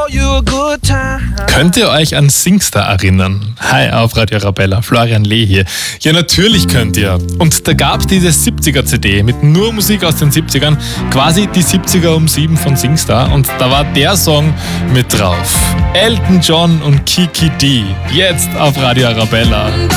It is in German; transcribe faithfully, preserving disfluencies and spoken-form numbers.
Könnt ihr euch an Singstar erinnern? Hi, auf Radio Arabella, Florian Lee hier. Ja, natürlich könnt ihr. Und da gab es diese siebziger-C D mit nur Musik aus den siebzigern, quasi die siebziger um sieben von Singstar. Und da war der Song mit drauf. Elton John und Kiki D, jetzt auf Radio Arabella.